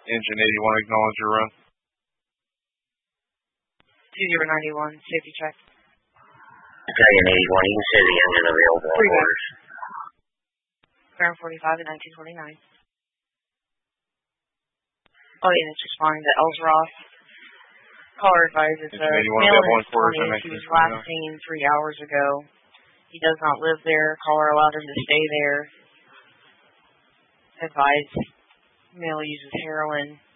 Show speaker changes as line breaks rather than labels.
Engine 81, acknowledge your run.
2091, safety check.
Battalion 81, you can say the engine available on orders.
Ground 45 at 1929. Oh, yeah, it's responding to Ellsworth. Caller advised it's a male in his 20s. He was last seen 3 hours ago. He does not live there. Caller allowed him to stay there. Advised male uses heroin.